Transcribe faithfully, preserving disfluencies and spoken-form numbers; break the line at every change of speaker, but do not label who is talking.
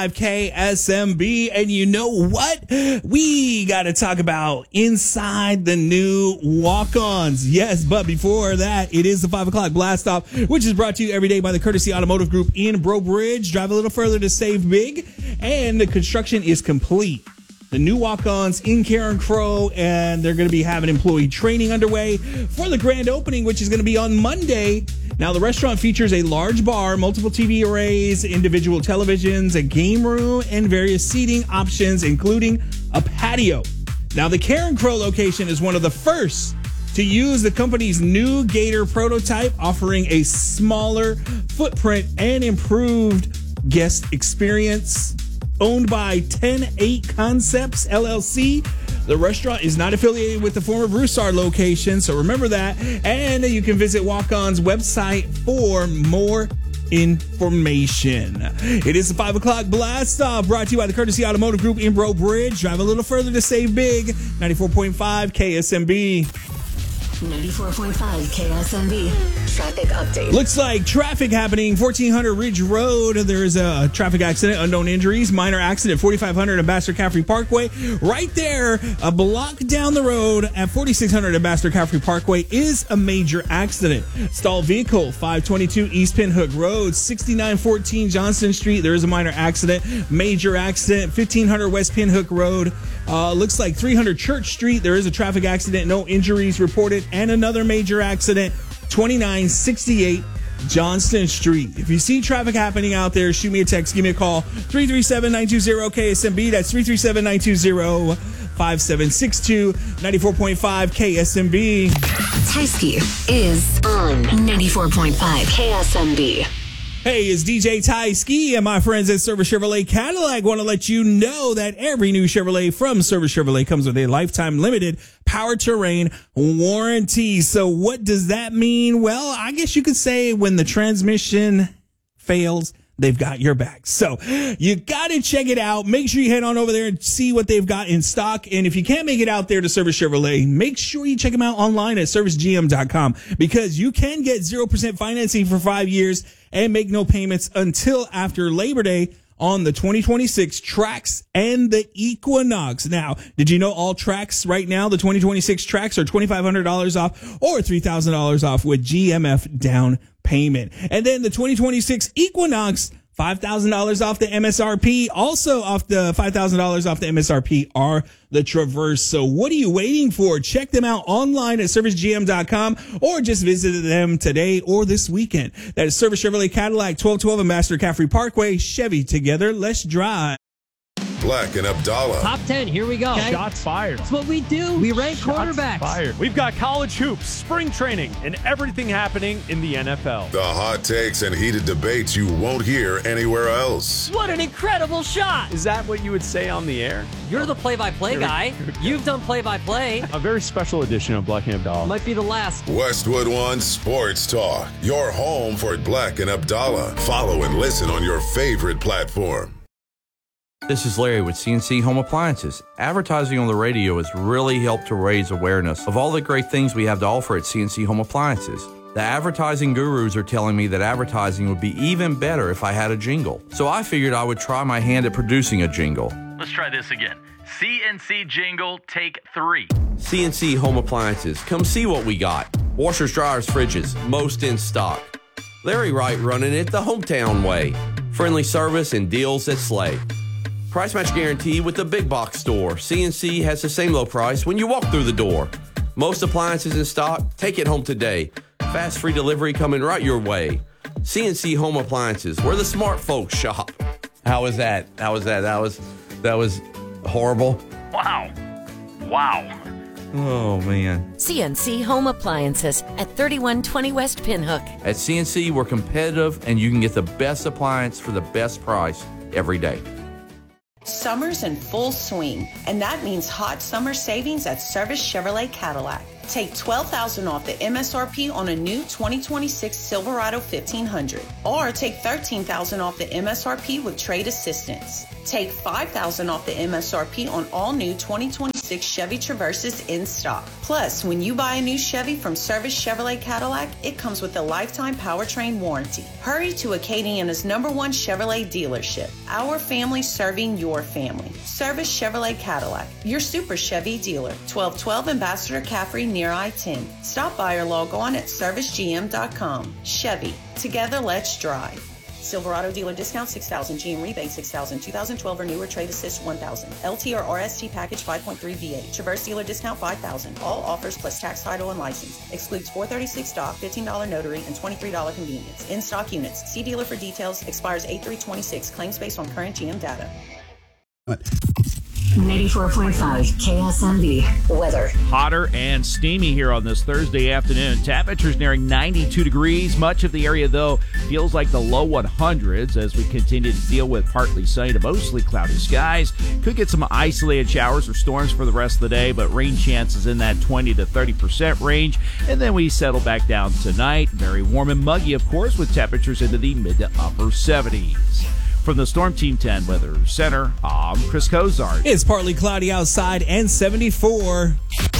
K S M B, and you know what? We got to talk about inside the new walk-ons. Yes, but before that, it is the five o'clock blast off, which is brought to you every day by the Courtesy Automotive Group in Breaux Bridge. Drive a little further to save big, and the construction is complete. The new walk-ons in Karen Crow, and they're going to be having employee training underway for the grand opening, which is going to be on Monday. Now, the restaurant features a large bar, multiple T V arrays, individual televisions, a game room, and various seating options, including a patio. Now, the Karen Crow location is one of the first to use the company's new Gator prototype, offering a smaller footprint and improved guest experience. Owned by ten eight Concepts, L L C. The restaurant is not affiliated with the former Broussard location, so remember that. And you can visit Walk-On's website for more information. It is the five o'clock blast off, brought to you by the Courtesy Automotive Group in Breaux Bridge. Drive a little further to save big. ninety-four point five K S M B.
ninety-four point five K S M B. Traffic update.
Looks like traffic happening fourteen hundred Ridge Road. There is a traffic accident, unknown injuries, minor accident, forty-five hundred Ambassador Caffrey Parkway. Right there, a block down the road at forty-six hundred Ambassador Caffrey Parkway is a major accident. Stalled vehicle, five twenty-two East Pinhook Road, sixty-nine fourteen Johnston Street. There is a minor accident, major accident, fifteen hundred West Pinhook Road. Uh, looks like three hundred Church Street. There is a traffic accident, no injuries reported, and another major accident, twenty-nine sixty-eight Johnston Street. If you see traffic happening out there, shoot me a text, give me a call, three three seven, nine two zero K S M B. That's three three seven, nine two zero, five seven six two. ninety-four point five K S M B.
Tysky is on ninety-four point five K S M B.
Hey, it's D J Ty Ski and my friends at Service Chevrolet Cadillac want to let you know that every new Chevrolet from Service Chevrolet comes with a lifetime limited powertrain warranty. So what does that mean? Well, I guess you could say when the transmission fails, they've got your back. So you got to check it out. Make sure you head on over there and see what they've got in stock. And if you can't make it out there to Service Chevrolet, make sure you check them out online at service G M dot com, because you can get zero percent financing for five years and make no payments until after Labor Day on the twenty twenty-six Trax and the Equinox. Now, did you know all Trax right now, the twenty twenty-six Trax are twenty-five hundred dollars off or three thousand dollars off with G M F down payment. And then the twenty twenty-six Equinox, five thousand dollars off the M S R P. Also off the five thousand dollars off the M S R P are the Traverse. So what are you waiting for? Check them out online at service G M dot com or just visit them today or this weekend. That is Service Chevrolet Cadillac, twelve twelve Ambassador Caffrey Parkway. Chevy, together, let's drive.
Black and Abdallah.
Top ten, here we go.
Okay. Shots fired.
That's what we do. We rank
Shots
quarterbacks.
Fired. We've got college hoops, spring training, and everything happening in the N F L.
The hot takes and heated debates you won't hear anywhere else.
What an incredible shot.
Is that what you would say on the air?
You're the play-by-play guy. You've done play-by-play.
A very special edition of Black and Abdallah.
Might be the last.
Westwood One Sports Talk. Your home for Black and Abdallah. Follow and listen on your favorite platform.
This is Larry with C N C Home Appliances. Advertising on the radio has really helped to raise awareness of all the great things we have to offer at C N C Home Appliances. The advertising gurus are telling me that advertising would be even better if I had a jingle. So I figured I would try my hand at producing a jingle.
Let's try this again. C N C jingle, take three.
C N C Home Appliances. Come see what we got. Washers, dryers, fridges, most in stock. Larry Wright running it the hometown way. Friendly service and deals that slay. Price match guarantee with the big box store. C N C has the same low price when you walk through the door. Most appliances in stock. Take it home today. Fast free delivery coming right your way. C N C Home Appliances, where the smart folks shop. How was that? How was that? That was that was horrible.
Wow. Wow.
Oh, man.
C N C Home Appliances at thirty-one twenty West Pinhook.
At C N C, we're competitive, and you can get the best appliance for the best price every day.
Summer's in full swing, and that means hot summer savings at Service Chevrolet Cadillac. Take twelve thousand dollars off the M S R P on a new twenty twenty-six Silverado fifteen hundred, or take thirteen thousand dollars off the M S R P with trade assistance. Take five thousand dollars off the M S R P on all new twenty twenty-six twenty-six Chevy Traverses in stock. Plus, when you buy a new Chevy from Service Chevrolet Cadillac, it comes with a lifetime powertrain warranty. Hurry to Acadiana's number one Chevrolet dealership. Our family serving your family. Service Chevrolet Cadillac, your super Chevy dealer. twelve twelve Ambassador Caffrey near I ten. Stop by or log on at service g m dot com. Chevy, together let's drive. Silverado dealer discount six thousand, G M rebate six thousand, two thousand twelve or newer trade assist one thousand, L T or R S T package five point three V eight, Traverse dealer discount five thousand. All offers plus tax, title, and license. Excludes four thirty-six stock, fifteen dollars notary, and twenty-three dollars convenience. In stock units. See dealer for details. Expires eight three twenty-six. Claims based on current G M data.
ninety-four point five K S M B weather.
Hotter and steamy here on this Thursday afternoon. Temperatures nearing ninety-two degrees. Much of the area, though, feels like the low hundreds as we continue to deal with partly sunny to mostly cloudy skies. Could get some isolated showers or storms for the rest of the day, but rain chances in that twenty to thirty percent range. And then we settle back down tonight. Very warm and muggy, of course, with temperatures into the mid to upper seventies. From the Storm Team ten Weather Center, I'm Chris Cozart.
It's partly cloudy outside and seventy-four.